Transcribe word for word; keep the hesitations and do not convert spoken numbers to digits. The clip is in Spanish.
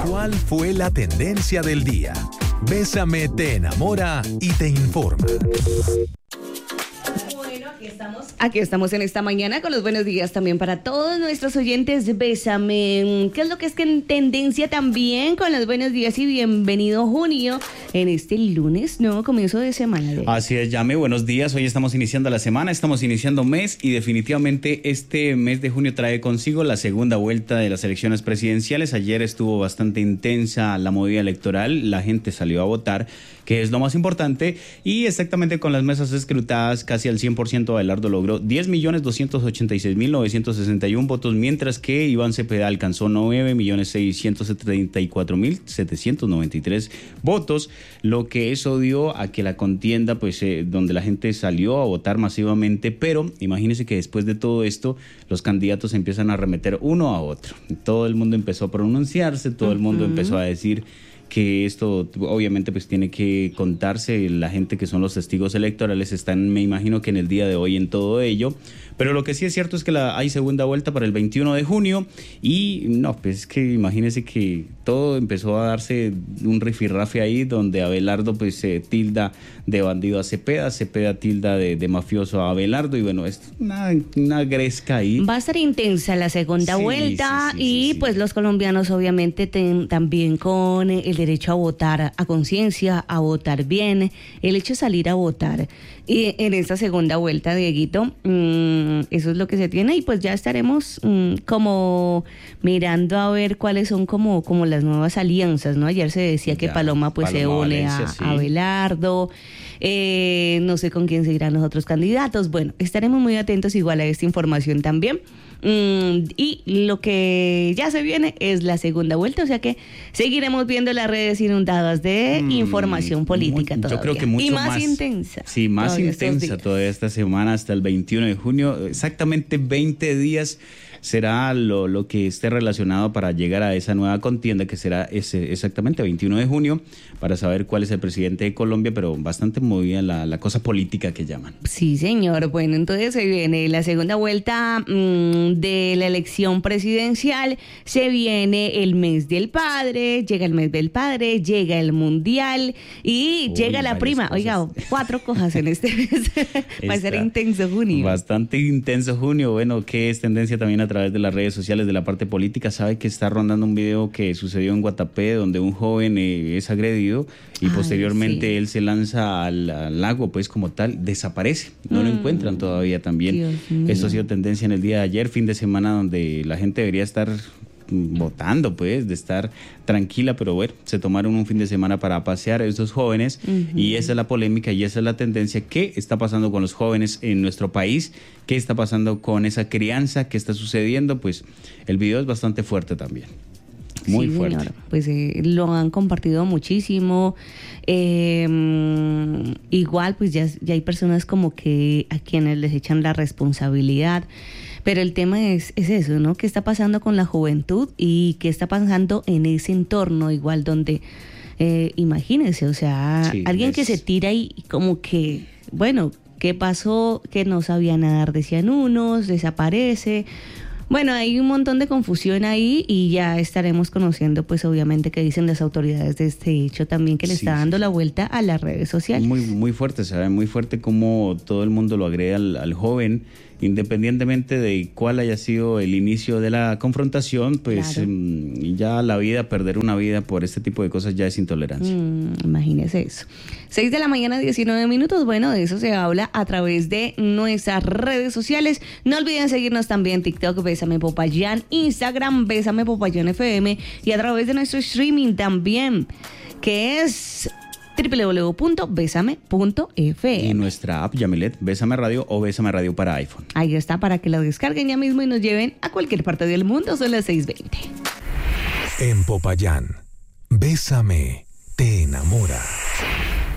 ¿Cuál fue la tendencia del día? Bésame te enamora y te informa. Aquí estamos. Aquí estamos en esta mañana con los buenos días también para todos nuestros oyentes de Bésame. ¿Qué es lo que es que en tendencia también con los buenos días y bienvenido junio en este lunes, nuevo comienzo de semana? De... Así es, Yame, buenos días. Hoy estamos iniciando la semana, estamos iniciando mes y definitivamente este mes de junio trae consigo la segunda vuelta de las elecciones presidenciales. Ayer estuvo bastante intensa la movida electoral, la gente salió a votar, que es lo más importante, y exactamente con las mesas escrutadas casi al cien por ciento Abelardo logró diez millones doscientos ochenta y seis mil novecientos sesenta y uno votos, mientras que Iván Cepeda alcanzó nueve millones seiscientos setenta y cuatro mil setecientos noventa y tres votos, lo que eso dio a que la contienda, pues eh, donde la gente salió a votar masivamente, pero imagínense que después de todo esto, los candidatos empiezan a arremeter uno a otro. Todo el mundo empezó a pronunciarse, todo uh-huh. el mundo empezó a decir que esto obviamente pues tiene que contarse, la gente que son los testigos electorales están, me imagino que en el día de hoy en todo ello, pero lo que sí es cierto es que la, hay segunda vuelta para el veintiuno de junio y no, pues es que imagínense que todo empezó a darse un rifirrafe ahí donde Abelardo pues se eh, tilda de bandido a Cepeda, Cepeda tilda de, de mafioso a Abelardo y bueno, es una, una gresca ahí. Va a ser intensa la segunda sí, vuelta sí, sí, y sí, sí. pues los colombianos obviamente ten, también con el derecho a votar a conciencia, a votar bien, el hecho de salir a votar. Y en esta segunda vuelta, Dieguito, mmm, eso es lo que se tiene y pues ya estaremos mmm, como mirando a ver cuáles son como, como las nuevas alianzas, ¿no? Ayer se decía que ya, Paloma pues Paloma se une Valencia, a, sí. a Abelardo, eh, no sé con quién seguirán los otros candidatos. Bueno, estaremos muy atentos igual a esta información también. Mm, y lo que ya se viene es la segunda vuelta, o sea que seguiremos viendo las redes inundadas de mm, información política muy, todavía. Yo creo que mucho y más, más intensa. Sí, más todavía intensa toda esta semana hasta el veintiuno de junio, exactamente veinte días será lo, lo que esté relacionado para llegar a esa nueva contienda que será ese, exactamente veintiuno de junio para saber cuál es el presidente de Colombia, pero bastante movida la, la cosa política que llaman. Sí, señor. Bueno, entonces se viene la segunda vuelta mmm, de la elección presidencial, se viene el mes del padre, llega el mes del padre, llega el mundial y Uy, llega la prima. Cosas. Oiga, cuatro cosas en este mes. Va a ser intenso junio. Bastante intenso junio. Bueno, que es tendencia también a a través de las redes sociales de la parte política, sabe que está rondando un video que sucedió en Guatapé donde un joven eh, es agredido y Ay, posteriormente sí. él se lanza al, al lago, pues como tal, desaparece, no mm. lo encuentran todavía también. Esto ha sido tendencia en el día de ayer, fin de semana, donde la gente debería estar votando, pues, de estar tranquila, pero bueno, se tomaron un fin de semana para pasear a estos jóvenes uh-huh. y esa es la polémica y esa es la tendencia. ¿Qué está pasando con los jóvenes en nuestro país? ¿Qué está pasando con esa crianza? ¿Qué está sucediendo? Pues el video es bastante fuerte también. Muy sí, fuerte. Señor. Pues eh, lo han compartido muchísimo. Eh, igual, pues ya, ya hay personas como que a quienes les echan la responsabilidad. Pero el tema es, es eso, ¿no? ¿Qué está pasando con la juventud y qué está pasando en ese entorno igual donde, eh, imagínense, o sea, sí, alguien es... que se tira y como que, bueno, ¿qué pasó? Que no sabía nadar, decían unos, desaparece. Bueno, hay un montón de confusión ahí y ya estaremos conociendo, pues obviamente, qué dicen las autoridades de este hecho también, que le sí, está dando sí. la vuelta a las redes sociales. Muy, muy fuerte, ¿sabe? Muy fuerte cómo todo el mundo lo agrega al, al joven, independientemente de cuál haya sido el inicio de la confrontación, pues claro. um, ya la vida, perder una vida por este tipo de cosas ya es intolerancia. Mm, imagínese eso. seis de la mañana, diecinueve minutos. Bueno, de eso se habla a través de nuestras redes sociales. No olviden seguirnos también en TikTok, Bésame Popayán, Instagram, Bésame Popayán F M y a través de nuestro streaming también, que es doble u doble u doble u punto besame punto f m. Y nuestra app, Yamilet, Bésame Radio o Bésame Radio para iPhone. Ahí está, para que la descarguen ya mismo y nos lleven a cualquier parte del mundo. Son las seis veinte. En Popayán, Bésame te enamora.